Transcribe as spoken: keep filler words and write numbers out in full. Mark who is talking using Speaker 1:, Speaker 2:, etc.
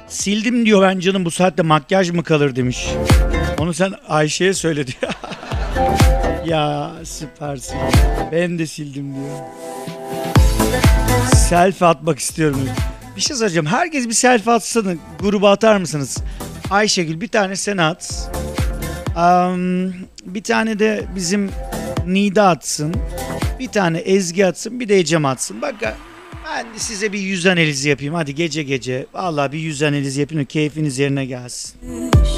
Speaker 1: Sildim diyor, ben canım bu saatte makyaj mı kalır demiş. Onu sen Ayşe'ye söyledi. Ya süpersin. Ben de sildim diyor. Selfie atmak istiyorum. Bir şey söyleyeceğim. Herkes bir selfie atsana. Gruba atar mısınız? Ayşegül bir tane sen at. Um, bir tane de bizim Nida atsın. Bir tane Ezgi atsın. Bir de Ecem atsın. Bak ben de size bir yüz analizi yapayım. Hadi gece gece. Vallahi bir yüz analizi yapayım. Keyfiniz yerine gelsin.